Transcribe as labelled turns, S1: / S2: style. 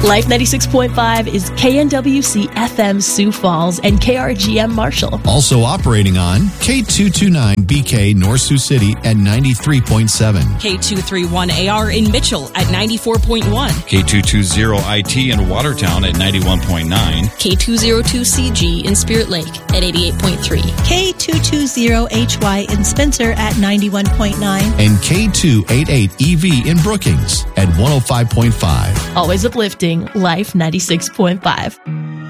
S1: Life 96.5 is KNWC FM Sioux Falls and KRGM Marshall.
S2: Also operating on K229BK North Sioux City at 93.7.
S3: K231AR in Mitchell at 94.1.
S4: K220IT in Watertown at 91.9.
S5: K202CG in Spirit Lake at 88.3.
S6: K220HY in Spencer at 91.9.
S2: And K288EV in Brookings at 105.5.
S1: Always uplifting. Life 96.5.